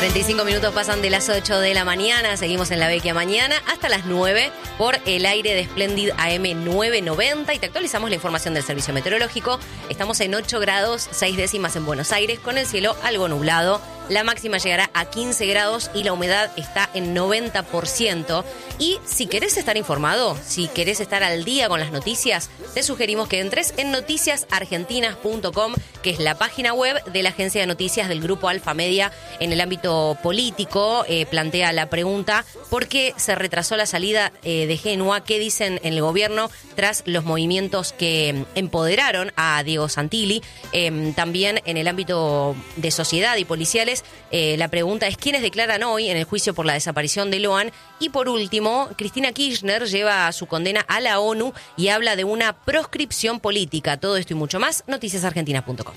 25 minutos pasan de las 8 de la mañana, seguimos en La Vecchia Mañana hasta las 9 por el aire de Splendid AM 990 y te actualizamos la información del servicio meteorológico. Estamos en 8 grados 6 décimas en Buenos Aires con el cielo algo nublado. La máxima llegará a 15 grados y la humedad está en 90%. Y si querés estar informado, si querés estar al día con las noticias, te sugerimos que entres en noticiasargentinas.com, que es la página web de la agencia de noticias del Grupo Alfa Media en el ámbito político. Plantea la pregunta, ¿por qué se retrasó la salida de Génua? ¿Qué dicen en el gobierno tras los movimientos que empoderaron a Diego Santilli? También en el ámbito de sociedad y policiales, la pregunta es ¿quiénes declaran hoy en el juicio por la desaparición de Loan? Y por último, Cristina Kirchner lleva su condena a la ONU y habla de una proscripción política. Todo esto y mucho más, noticiasargentinas.com.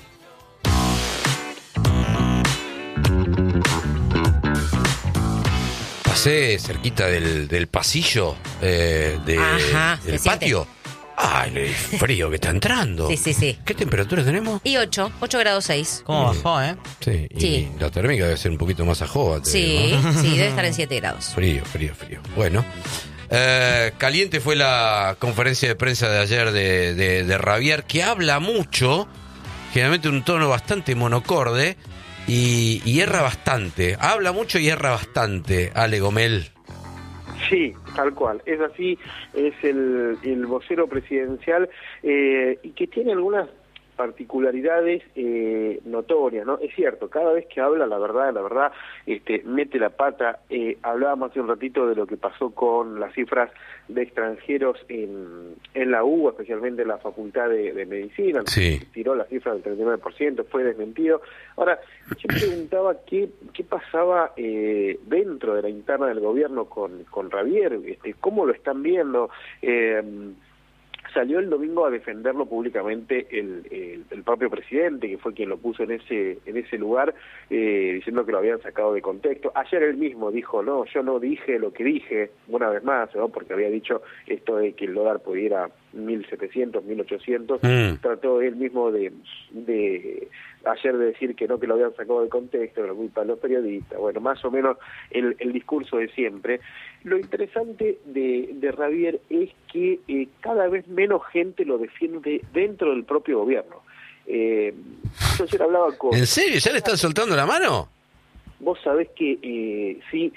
Pasé cerquita del pasillo del patio. ¡Ay, el frío que está entrando! Sí. ¿Qué temperatura tenemos? Y 8 grados 6. ¿Cómo bajó, Sí, y Sí. la térmica debe ser un poquito más ajoba. Sí, debe estar en 7 grados. Frío. Bueno, caliente fue la conferencia de prensa de ayer de Ravier, que habla mucho, generalmente un tono bastante monocorde, y erra bastante. Habla mucho y erra bastante, Ale Gomel. Sí, tal cual. Es así, es el vocero presidencial y que tiene algunas particularidades notorias, ¿no? Es cierto, cada vez que habla, la verdad, mete la pata. Hablábamos hace un ratito de lo que pasó con las cifras de extranjeros en la UBA, especialmente en la Facultad de Medicina. Sí. Tiró la cifra del 39%, fue desmentido. Ahora, yo me preguntaba qué pasaba dentro de la interna del gobierno con Ravier, cómo lo están viendo. Salió el domingo a defenderlo públicamente el propio presidente, que fue quien lo puso en ese lugar, diciendo que lo habían sacado de contexto. Ayer él mismo dijo, no, yo no dije lo que dije, una vez más, ¿no? Porque había dicho esto de que el dólar pudiera 1.700, 1.800, trató él mismo de ayer de decir que no, que lo habían sacado de contexto, que lo culpan los periodistas, bueno, más o menos el discurso de siempre. Lo interesante de Ravier es que cada vez menos gente lo defiende dentro del propio gobierno. Yo ayer hablaba con... ¿En serio? ¿Ya le están soltando la mano? Vos sabés que sí...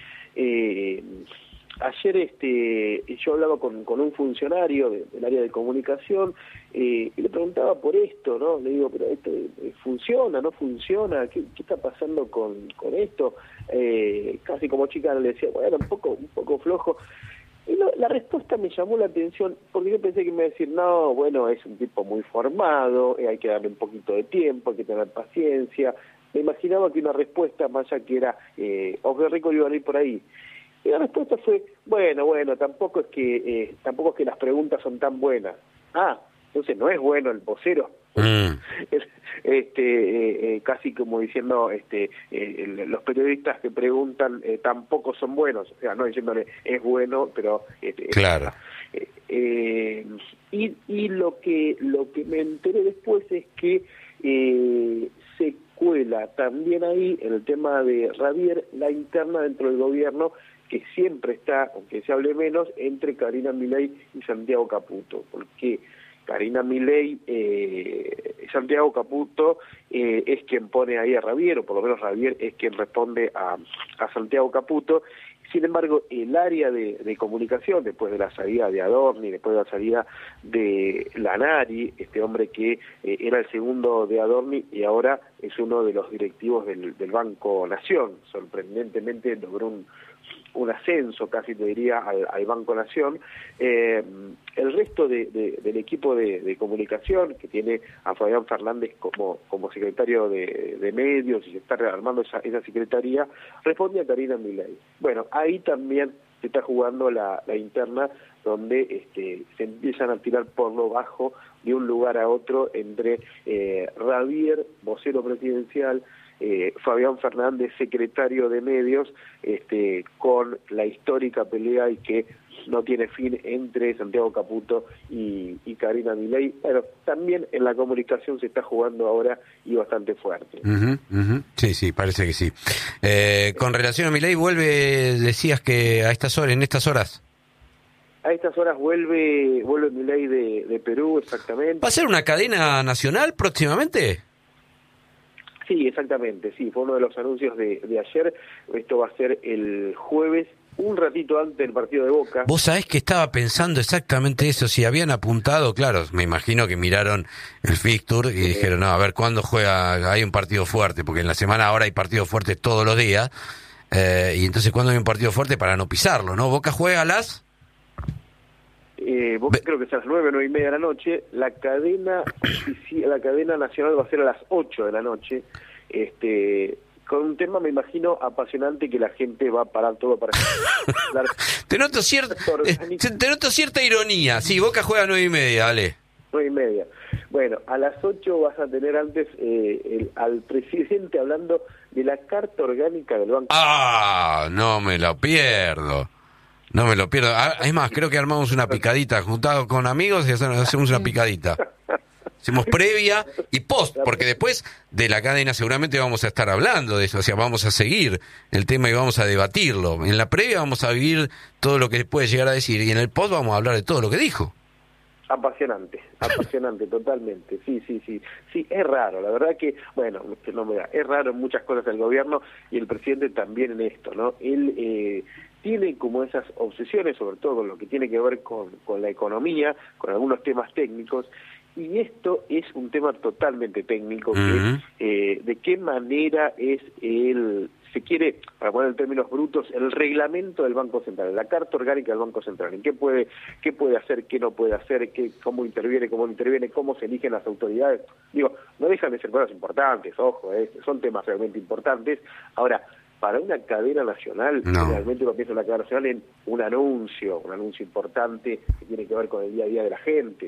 Ayer yo hablaba con un funcionario del área de comunicación y le preguntaba por esto, ¿no? Le digo, pero esto ¿funciona, no funciona? ¿Qué está pasando con esto? Casi como chica le decía, bueno, un poco flojo. Y la respuesta me llamó la atención porque yo pensé que me iba a decir, no, bueno, es un tipo muy formado, hay que darle un poquito de tiempo, hay que tener paciencia. Me imaginaba que una respuesta más allá que era off the record iban a ir por ahí. Y la respuesta fue, bueno, tampoco es que las preguntas son tan buenas. Entonces no es bueno el vocero. Casi como diciendo, los periodistas que preguntan tampoco son buenos. O sea, no diciéndole es bueno, pero... Claro. Y lo que me enteré después es que se cuela también ahí en el tema de Ravier la interna dentro del gobierno, que siempre está, aunque se hable menos, entre Karina Milei y Santiago Caputo, porque Karina Milei, Santiago Caputo es quien pone ahí a Ravier, o por lo menos Ravier es quien responde a Santiago Caputo. Sin embargo, el área de comunicación, después de la salida de Adorni, después de la salida de Lanari, este hombre que era el segundo de Adorni y ahora es uno de los directivos del Banco Nación, sorprendentemente logró un ascenso, casi te diría, al Banco Nación. El resto del equipo de comunicación, que tiene a Fabián Fernández como secretario de medios y se está rearmando esa secretaría, responde a Karina Milei. Bueno, ahí también se está jugando la interna, donde se empiezan a tirar por lo bajo de un lugar a otro entre Ravier, vocero presidencial, Fabián Fernández, secretario de Medios, con la histórica pelea y que no tiene fin entre Santiago Caputo y Karina Milei. Pero también en la comunicación se está jugando ahora y bastante fuerte. Sí, parece que sí. Con relación a Milei, decías que en estas horas. A estas horas vuelve Milei de Perú, exactamente. ¿Va a ser una cadena nacional próximamente? Sí, exactamente, sí, fue uno de los anuncios de ayer. Esto va a ser el jueves, un ratito antes del partido de Boca. Vos sabés que estaba pensando exactamente eso, si habían apuntado, claro, me imagino que miraron el fixture y dijeron, no, a ver, ¿cuándo juega? Hay un partido fuerte, porque en la semana ahora hay partidos fuertes todos los días, y entonces ¿cuándo hay un partido fuerte para no pisarlo, no? ¿Boca juega a las...? Boca creo que es a las 9:30 de la noche. La cadena nacional va a ser a las 8 de la noche, con un tema, me imagino, apasionante, que la gente va a parar todo para hablar. Te noto cierta ironía. Sí, Boca juega a 9:30, dale. 9:30. Bueno, a las 8 vas a tener antes al presidente hablando de la carta orgánica del Banco. No me lo pierdo. No me lo pierdo. Es más, creo que armamos una picadita, juntado con amigos, y hacemos una picadita. Hacemos previa y post, porque después de la cadena seguramente vamos a estar hablando de eso, o sea, vamos a seguir el tema y vamos a debatirlo. En la previa vamos a vivir todo lo que puede llegar a decir, y en el post vamos a hablar de todo lo que dijo. Apasionante totalmente, sí, es raro, la verdad que, bueno, es raro en muchas cosas el gobierno, y el presidente también en esto, ¿no? Él tiene como esas obsesiones, sobre todo con lo que tiene que ver con la economía, con algunos temas técnicos, y esto es un tema totalmente técnico, que de qué manera es se quiere, para poner en términos brutos, el reglamento del Banco Central, la carta orgánica del Banco Central, en qué puede hacer, qué no puede hacer, cómo interviene, cómo se eligen las autoridades. Digo, no dejan de ser cosas importantes, ojo, son temas realmente importantes. Ahora, para una cadena nacional, realmente uno piensa en una cadena nacional en un anuncio importante que tiene que ver con el día a día de la gente.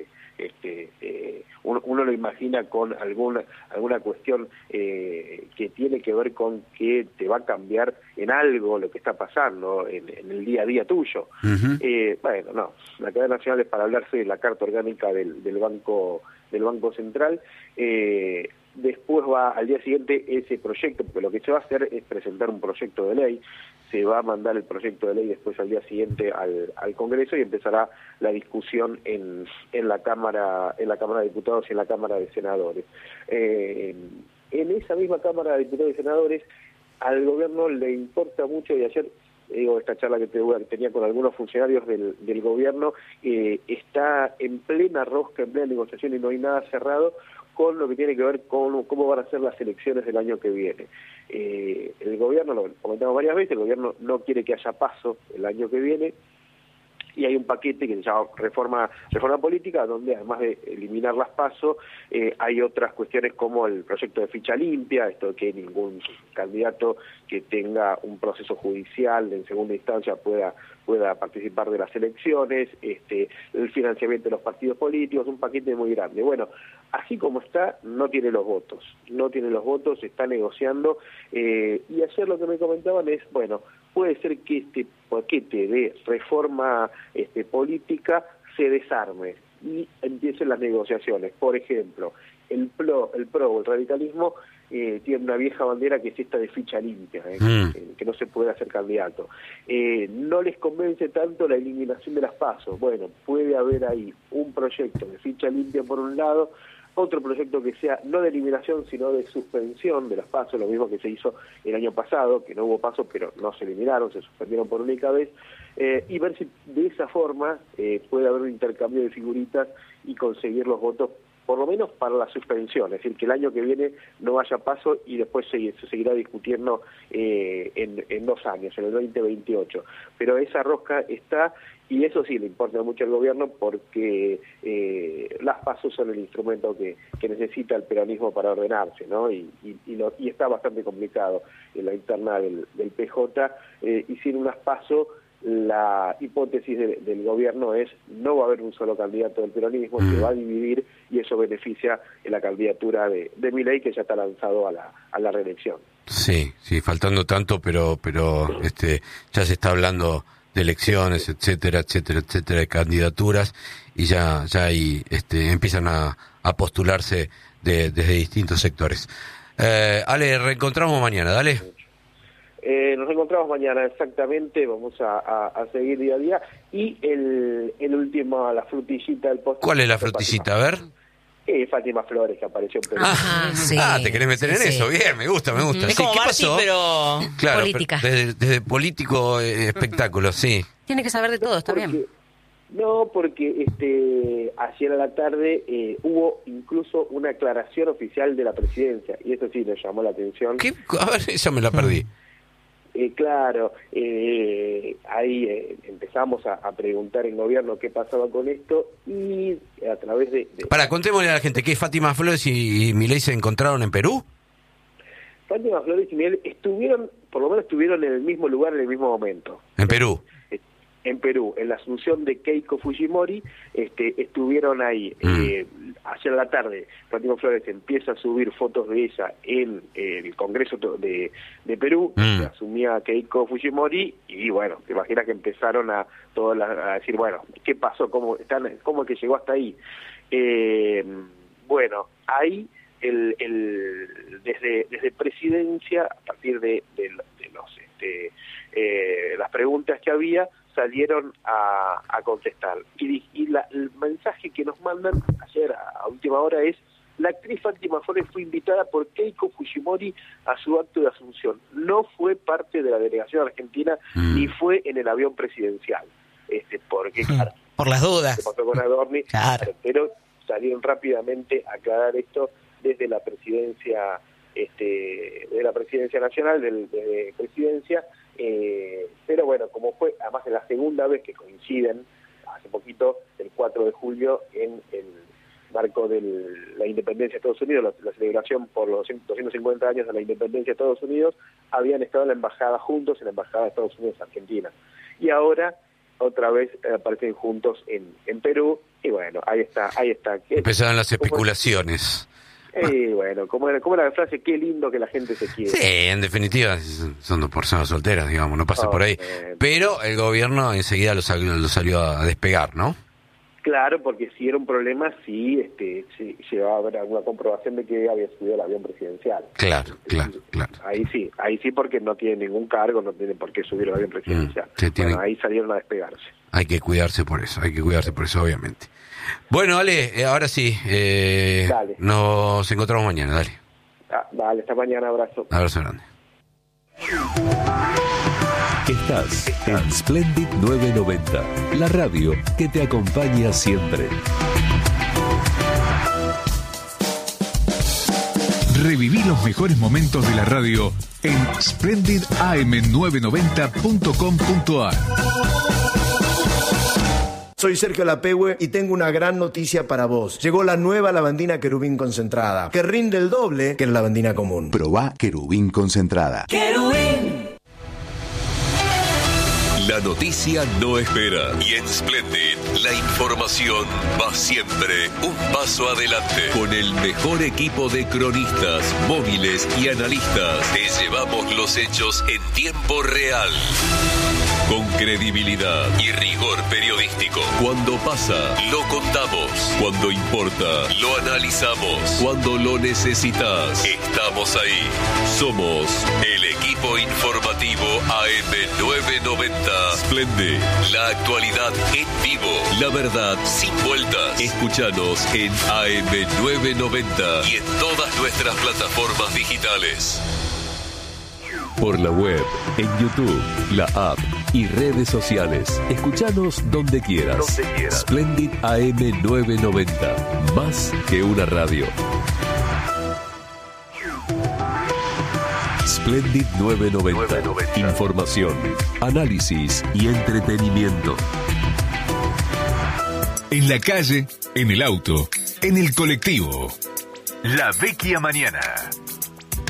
Uno lo imagina con alguna cuestión que tiene que ver con que te va a cambiar en algo lo que está pasando en el día a día tuyo. Bueno, no, la cadena nacional es para hablarse de la carta orgánica del Banco Central. Después va al día siguiente ese proyecto, porque lo que se va a hacer es presentar un proyecto de ley. Se va a mandar el proyecto de ley después al día siguiente al Congreso, y empezará la discusión en la Cámara de Diputados y en la Cámara de Senadores. En esa misma Cámara de Diputados y Senadores, al gobierno le importa mucho, y ayer esta charla que tenía con algunos funcionarios del gobierno, está en plena rosca, en plena negociación, y no hay nada cerrado con lo que tiene que ver con cómo van a ser las elecciones del año que viene. El gobierno, lo comentamos varias veces, el gobierno no quiere que haya paso el año que viene, y hay un paquete que se llama reforma política, donde además de eliminar las PASO, hay otras cuestiones como el proyecto de ficha limpia, esto de que ningún candidato que tenga un proceso judicial en segunda instancia pueda participar de las elecciones, el financiamiento de los partidos políticos, un paquete muy grande. Bueno, así como está, no tiene los votos, se está negociando, y ayer lo que me comentaban es, bueno, puede ser que este paquete de reforma política se desarme y empiecen las negociaciones. Por ejemplo, el PRO o el radicalismo tiene una vieja bandera que es esta de ficha limpia, que no se puede hacer candidato. No les convence tanto la eliminación de las PASO. Bueno, puede haber ahí un proyecto de ficha limpia por un lado, otro proyecto que sea no de eliminación, sino de suspensión de las PASO, lo mismo que se hizo el año pasado, que no hubo PASO, pero no se eliminaron, se suspendieron por única vez, y ver si de esa forma puede haber un intercambio de figuritas y conseguir los votos, por lo menos para la suspensión, es decir, que el año que viene no haya PASO y después se seguirá discutiendo en 2 años, en el 2028. Pero esa rosca está, y eso sí le importa mucho al gobierno, porque las PASO son el instrumento que necesita el peronismo para ordenarse, ¿no? Y está bastante complicado en la interna del PJ, y sin unas PASO la hipótesis del gobierno es no va a haber un solo candidato del peronismo, se va a dividir y eso beneficia en la candidatura de Milei, que ya está lanzado a la reelección. Sí, faltando tanto, pero ya se está hablando de elecciones, etcétera, de candidaturas, y ya ahí empiezan a postularse desde distintos sectores. Ale, reencontramos mañana, dale. Nos encontramos mañana, exactamente, vamos a seguir día a día. Y el último, la frutillita del postre. ¿Cuál es la frutillita? A ver. Fátima Flores, que apareció en Perú. Sí. Te querés meter en eso, bien, me gusta. Es como ¿qué Marty, pasó? pero Claro, política. Desde político espectáculo, sí. Tiene que saber de todo, está bien. Porque ayer a la tarde hubo incluso una aclaración oficial de la presidencia, y eso sí nos llamó la atención. ¿Qué? A ver, esa me la perdí. Claro, ahí empezamos a preguntar en gobierno qué pasaba con esto, y a través de... Contémosle a la gente que Fátima Flores y Milei se encontraron en Perú. Fátima Flores y Milei por lo menos estuvieron en el mismo lugar en el mismo momento. En Perú. En Perú, en la asunción de Keiko Fujimori, estuvieron ahí. Ayer a la tarde, Fátima Flores empieza a subir fotos de ella en el Congreso de Perú, que asumía Keiko Fujimori, y bueno, te imaginas que empezaron a decir, bueno, ¿qué pasó? ¿Cómo es que llegó hasta ahí? Bueno, ahí desde presidencia, a partir de las preguntas que había, salieron a contestar. Y el mensaje que nos mandan ayer a última hora es: la actriz Fátima Flores fue invitada por Keiko Fujimori a su acto de asunción. No fue parte de la delegación argentina ni fue en el avión presidencial. Porque, claro, por las dudas. se pasó con Adorni, Claro. Pero salieron rápidamente a aclarar esto desde la presidencia, de la presidencia nacional, de presidencia. Pero bueno, como fue además es la segunda vez que coinciden, hace poquito, el 4 de julio, en el marco de la independencia de Estados Unidos, la celebración por los 250 años de la independencia de Estados Unidos, habían estado en la embajada juntos, en la embajada de Estados Unidos Argentina. Y ahora, otra vez, aparecen juntos en Perú, y bueno, ahí está. Empezaron las especulaciones. Bueno, como era la frase, qué lindo que la gente se quiere. Sí, en definitiva, son dos personas solteras, digamos, no pasa por ahí. Pero el gobierno enseguida lo salió a despegar, ¿no? Claro, porque si era un problema, sí llevaba a haber alguna comprobación de que había subido el avión presidencial. Claro. Ahí sí, porque no tiene ningún cargo, no tiene por qué subir el avión presidencial. Ahí salieron a despegarse. Hay que cuidarse por eso, obviamente. Bueno, Ale, ahora sí, Dale. Nos encontramos mañana, dale. Dale, hasta mañana, abrazo. Abrazo grande. Estás en Splendid 990, la radio que te acompaña siempre. Reviví los mejores momentos de la radio en splendidam990.com.ar. Soy Sergio Lapehue y tengo una gran noticia para vos. Llegó la nueva lavandina Querubín concentrada, que rinde el doble que la lavandina común. Probá Querubín concentrada. ¡Querubín! La noticia no espera y en Splendid la información va siempre un paso adelante. Con el mejor equipo de cronistas, móviles y analistas, te llevamos los hechos en tiempo real. Con credibilidad y rigor periodístico. Cuando pasa, lo contamos. Cuando importa, lo analizamos. Cuando lo necesitas, estamos ahí. Somos el equipo informativo AM990. Splendid, la actualidad en vivo. La verdad sin vueltas. Escúchanos en AM990 y en todas nuestras plataformas digitales. Por la web, en YouTube, la app y redes sociales. Escúchanos donde quieras. Splendid AM990. Más que una radio. Splendid 990. Información, análisis y entretenimiento. En la calle, en el auto, en el colectivo. La Vecchia Mañana.